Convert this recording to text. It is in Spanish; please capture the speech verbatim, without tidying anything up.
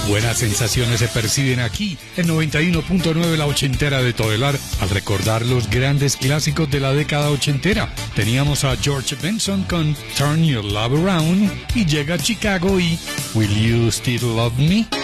Buenas sensaciones se perciben aquí, en noventa y uno punto nueve La Ochentera de Todelar, al recordar los grandes clásicos de la década ochentera. Teníamos a George Benson con Turn Your Love Around, y llega Chicago y Will You Still Love Me?